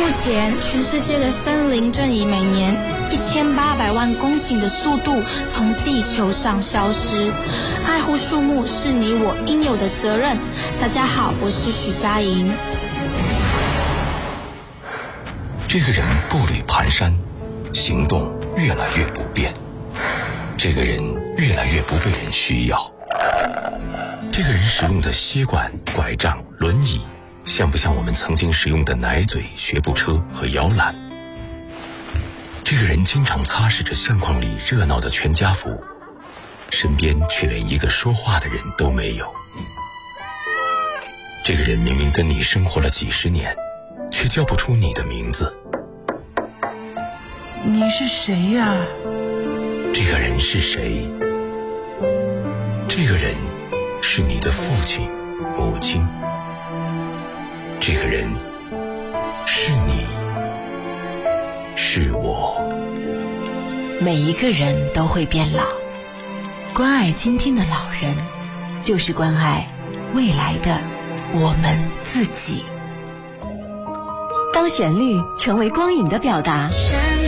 前，全世界的森林正以每年1800万公顷的速度从地球上消失。爱护树木是你我应有的责任。大家好，我是许佳莹。 这个人步履蹒跚，行动越来越不便。这个人越来越不被人需要。这个人使用的吸管、拐杖、轮椅，像不像我们曾经使用的奶嘴、学步车和摇篮？这个人经常擦拭着相框里热闹的全家福，身边却连一个说话的人都没有。这个人明明跟你生活了几十年，却叫不出你的名字。 你是谁呀？ 这个人是谁？这个人是你的父亲、母亲。这个人是你，是我。 每一个人都会变老，关爱今天的老人，就是关爱未来的我们自己。当旋律成为光影的表达，